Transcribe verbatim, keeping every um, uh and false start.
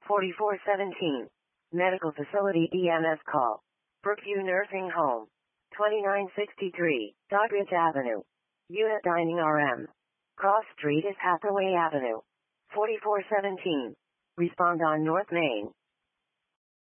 forty-four seventeen. Medical Facility E M S call. Brookview Nursing Home. twenty-nine sixty-three, Doddridge Avenue. Unit Dining R M. Cross Street is Hathaway Avenue. forty-four seventeen. Respond on North Main.